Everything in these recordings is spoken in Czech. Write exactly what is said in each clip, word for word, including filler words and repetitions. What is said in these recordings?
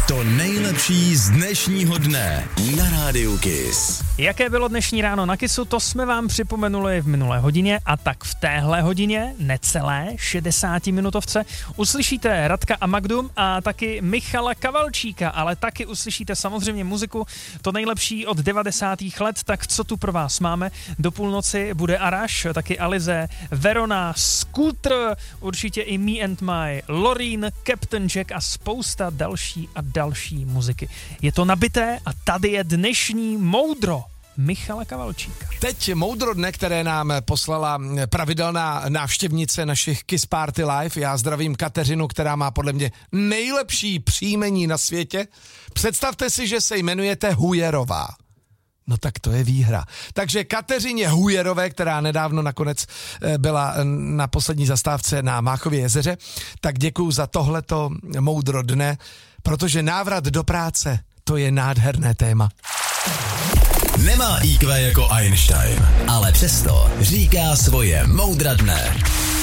To nejlepší z dnešního dne na Rádiu Kiss. Jaké bylo dnešní ráno na Kissu, to jsme vám připomenuli v minulé hodině a tak v téhle hodině, necelé šedesátiminutovce, uslyšíte Radka a Magdu a taky Michala Kavalčíka, ale taky uslyšíte samozřejmě muziku, to nejlepší od devadesátých let, tak co tu pro vás máme? Do půlnoci bude Arash, taky Alize, Verona, Scooter, určitě i Me and My, Loreen, Captain Jack a spousta další a další muziky. Je to nabité a tady je dnešní moudro Michala Kavalčíka. Teď moudro dne, které nám poslala pravidelná návštěvnice našich Kiss Party Live. Já zdravím Kateřinu, která má podle mě nejlepší příjmení na světě. Představte si, že se jmenujete Hujerová. No tak to je výhra. Takže Kateřině Hujerové, která nedávno nakonec byla na poslední zastávce na Máchově jezeře, tak děkuju za tohleto moudro dne, protože návrat do práce, to je nádherné téma. Nemá í kvé jako Einstein, ale přesto říká svoje moudra dne.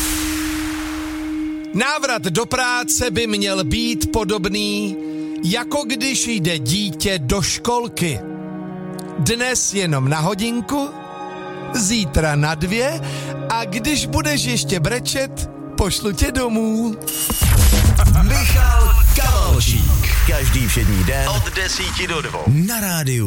Návrat do práce by měl být podobný, jako když jde dítě do školky. Dnes jenom na hodinku, zítra na dvě a když budeš ještě brečet, pošlu tě domů. Michal Kavalčík. Každý všední den od desíti do dvou na rádiu.